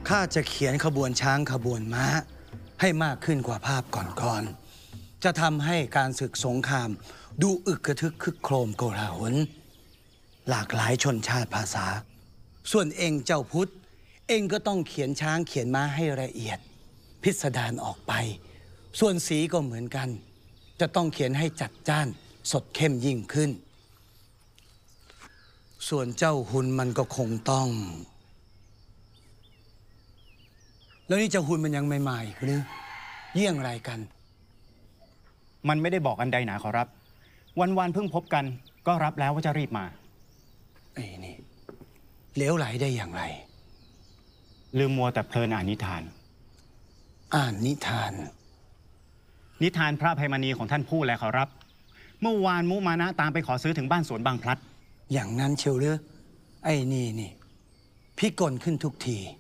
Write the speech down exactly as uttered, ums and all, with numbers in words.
ข้าจะเขียนขบวนช้างขบวนม้าให้มากขึ้นกว่าภาพก่อนๆจะทำให้การศึกสงครามดูอึกกระทึกคึกโครมโกลาหลหลากหลายชนชาติภาษาส่วนเองเจ้าพุทธเองก็ต้องเขียนช้างเขียนม้าให้ละเอียดพิสดารออกไปส่วนสีก็เหมือนกันจะต้องเขียนให้จัดจ้านสดเข้มยิ่งขึ้นส่วนเจ้าหุ่นมันก็คงต้องแล้วนี่เจ้าหุ่นมันยังไม่มาอีกหรือเยี่ยงไรกันมันไม่ได้บอกอันใดหนาขอรับวันวันเพิ่งพบกันก็รับแล้วว่าจะรีบมาไอ้นี่เหลวไหลได้อย่างไรลืมมัวแต่เพลินอ่านนิทานอ่านนิทานนิทานพระอภัยมณีของท่านผู้แลขอรับเมื่อวานมุมานะตามไปขอซื้อถึงบ้านสวนบางพลัดอย่างนั้นเชียวหรือไอ้นี่นี่พี่กลขึ้นทุกที